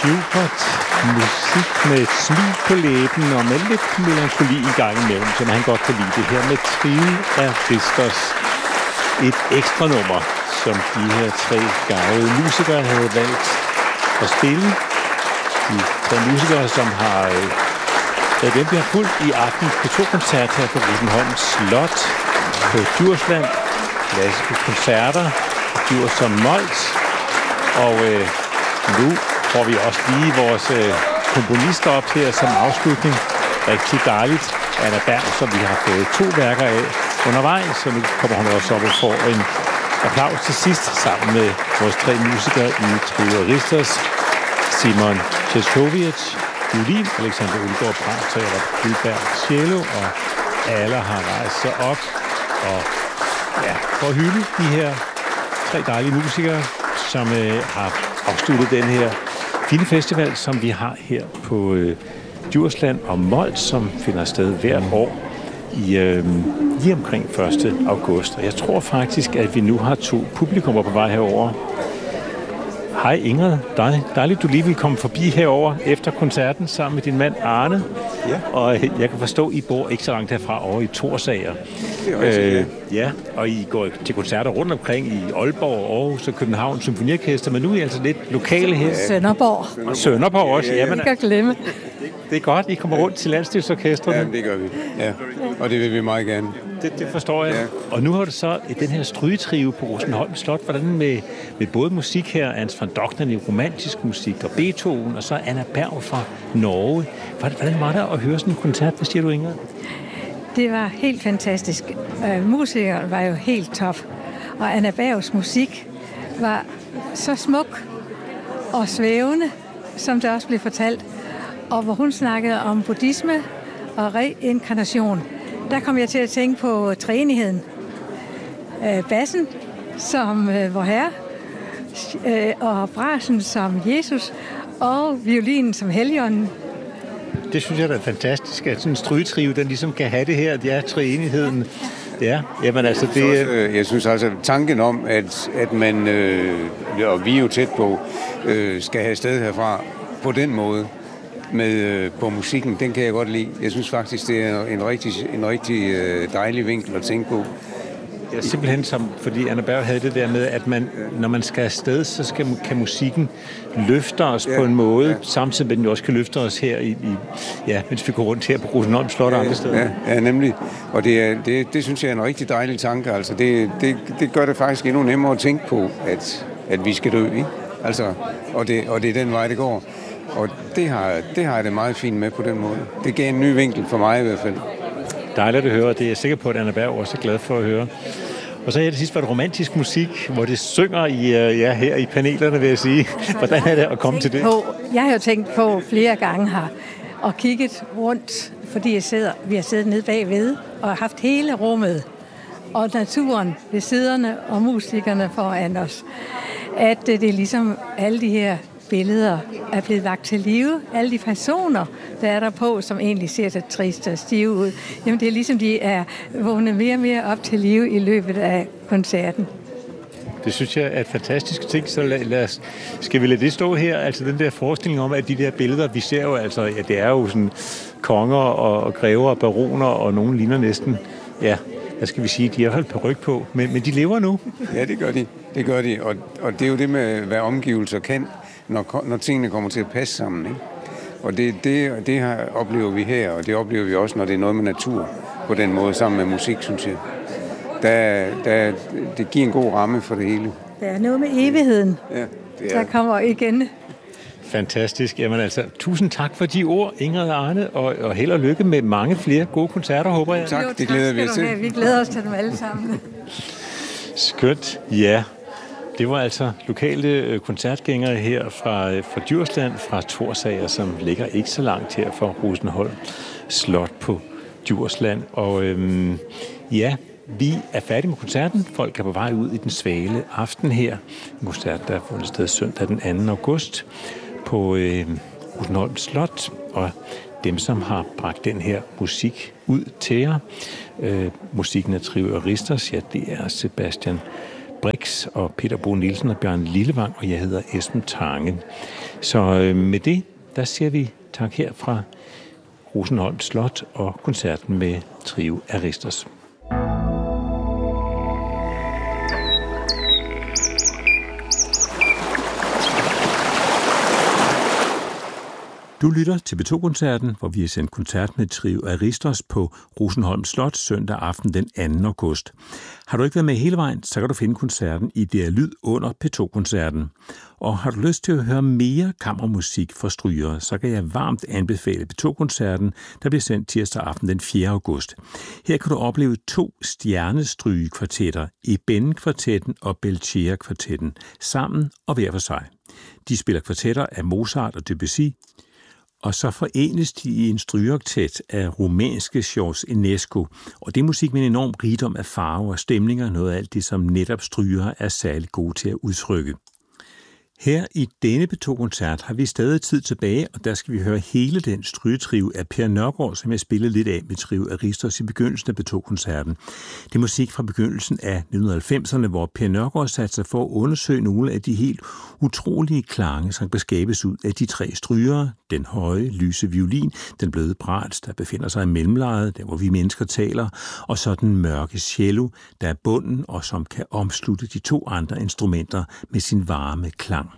Schubert. Musik med et smil på læben og med lidt melankoli i gang imellem, som han godt kan lide. Det her med Trio af Ristos. Et ekstra nummer, som de her tre garvede musikere havde valgt at spille. De tre musikere, som har været dem, vi har fulgt i aften på 2 koncerter her på Rosenholm Slot, på Djursland, klassiske koncerter, Djurs som Mols, og nu får vi også lige vores komponister op her som afslutning. Rigtig dejligt. Anna Berg, som vi har fået 2 værker af undervejs, så nu kommer hun også op og får en applaus til sidst sammen med vores 3 musikere i Trio Ristos. Simon Czeskovic, violin, Alexander Uldgaard, bramstræk og Gudberg cello, og alle har rejst sig op og for at hylde de her 3 dejlige musikere, som har afsluttet den her fine festival, som vi har her på Djursland og Mols, som finder sted hvert år lige omkring 1. august. Og jeg tror faktisk, at vi nu har 2 publikummer på vej herover. Hej Ingrid, dejligt du lige vil komme forbi herover efter koncerten sammen med din mand Arne. Ja. Og jeg kan forstå, at I bor ikke så langt herfra over i Thorsager. Det er rigtigt, ja. Og I går til koncerter rundt omkring i Aalborg, Aarhus og København Symfoniorkester, men nu er I altså lidt lokale her. Sønderborg. Og Sønderborg også, ja. Ikke at glemme. Det er godt, I kommer rundt til landsdelsorkestrene. Ja, det gør vi. Ja. Og det vil vi meget gerne. Det forstår jeg. Ja. Og nu har du så den her strygetrio på Rosenholm Slot. Hvordan med både musik her, Hans van Doklen i romantisk musik, og Beethoven, og så Anna Berg fra Norge. Hvordan var det at høre sådan en koncert? Hvad siger du, Ingrid? Det var helt fantastisk. Musikeren var jo helt top. Og Anna Bergs musik var så smuk og svævende, som det også blev fortalt. Og hvor hun snakkede om buddhisme og reinkarnation, der kom jeg til at tænke på treenigheden. Bassen som vor Herre, og brasen som Jesus, og violinen som Helligånden. Det synes jeg da er fantastisk, at sådan en strygetrio, den ligesom kan have det her, ja, treenigheden. Ja, jamen altså det... Jeg synes altså, tanken om, at man, og vi er jo tæt på, skal have sted herfra på den måde, på musikken, den kan jeg godt lide. Jeg synes faktisk, det er en rigtig dejlig vinkel at tænke på. Ja, simpelthen fordi Anna Berg havde det der med, at når man skal afsted, så kan musikken løfte os på en måde, samtidig med at den også kan løfte os her, mens vi går rundt her på Rosenholm Slot og andre steder. Ja, nemlig. Og det synes jeg er en rigtig dejlig tanke. Altså, det gør det faktisk endnu nemmere at tænke på, at vi skal dø, ikke? Altså, og det er den vej, det går. Og det har jeg det meget fint med på den måde. Det gav en ny vinkel for mig i hvert fald. Dejligt at høre, det er jeg sikker på, at Anna Berg også er glad for at høre. Og så her det sidste var det romantisk musik, hvor det synger her i panelerne, vil jeg sige. Hvordan er det at komme til det? Jeg har jo tænkt på flere gange her, og kigget rundt, fordi vi har siddet nede bagved, og haft hele rummet, og naturen ved siderne, og musikerne foran os. At det er ligesom alle de her billeder er blevet lagt til live. Alle de personer, der er der på, som egentlig ser så trist og stive ud, jamen det er ligesom, de er vågnet mere og mere op til live i løbet af koncerten. Det synes jeg er et fantastisk ting, så skal vi lade det stå her? Altså den der forestilling om, at de der billeder, vi ser jo altså, det er jo sådan konger og grever og baroner, og nogen ligner næsten, hvad skal vi sige, de har holdt peruk på, men de lever nu. Ja, det gør de. Og det er jo det med, hvad omgivelser kan, når tingene kommer til at passe sammen, ikke? Og det oplever vi her, og det oplever vi også, når det er noget med natur på den måde, sammen med musik, synes jeg. Det giver en god ramme for det hele. Der er noget med evigheden, der kommer igen. Fantastisk. Jamen altså, tusind tak for de ord, Ingrid og Arne, og held og lykke med mange flere gode koncerter, håber jeg. Tak, det glæder vi os til. Vi glæder os til dem alle sammen. Skønt, ja. Det var altså lokale koncertgængere her fra Djursland, fra Thorsager, som ligger ikke så langt her fra Rosenholm Slot på Djursland. Og vi er færdige med koncerten. Folk er på vej ud i den svale aften her. En koncert, der er fundet sted søndag den 2. august på Rosenholm Slot. Og dem, som har bragt den her musik ud til jer, musikken af Trio Ristos, det er Sebastian Brix og Peter Bo Nielsen og Bjørn Lillevang, og jeg hedder Esben Tange. Så med det, der siger vi tak her fra Rosenholm Slot og koncerten med Trio Aristos. Du lytter til P2-koncerten, hvor vi har sendt koncert med Trio Aristos på Rosenholm Slot søndag aften den 2. august. Har du ikke været med hele vejen, så kan du finde koncerten i DR Lyd under P2-koncerten. Og har du lyst til at høre mere kammermusik fra strygere, så kan jeg varmt anbefale P2-koncerten, der bliver sendt tirsdag aften den 4. august. Her kan du opleve 2 stjernestrygekvartetter, Ebene-kvartetten og Belchier-kvartetten, sammen og hver for sig. De spiller kvartetter af Mozart og Debussy, og så forenes de i en strygeoktet af rumænske George Enescu, og det er musik med en enorm rigdom af farver og stemninger, noget af alt det, som netop strygere er særlig gode til at udtrykke. Her i denne P2-koncert har vi stadig tid tilbage, og der skal vi høre hele den strygetrio af Per Nørgård, som jeg spillede lidt af med Trio Aristos i begyndelsen af P2-koncerten. Det er musik fra begyndelsen af 1990'erne, hvor Per Nørgård satte sig for at undersøge nogle af de helt utrolige klange, som beskabes ud af de 3 strygere, den høje, lyse violin, den bløde brat, der befinder sig i mellemlejet, der hvor vi mennesker taler, og så den mørke cello, der er bunden og som kan omslutte de 2 andre instrumenter med sin varme klang.